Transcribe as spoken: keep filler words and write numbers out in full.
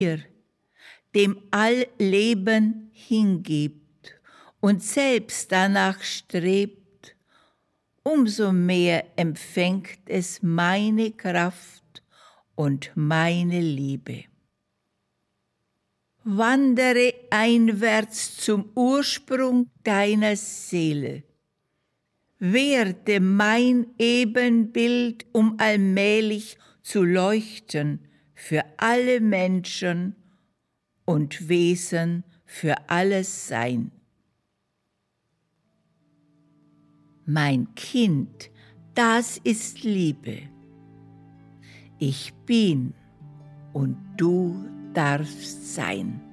dem all Leben hingibt und selbst danach strebt, umso mehr empfängt es meine Kraft und meine Liebe. Wandere einwärts zum Ursprung deiner Seele, werde mein Ebenbild, um allmählich zu leuchten für alle Menschen und Wesen, für alles Sein. Mein Kind, das ist Liebe. Ich bin und du darfst sein.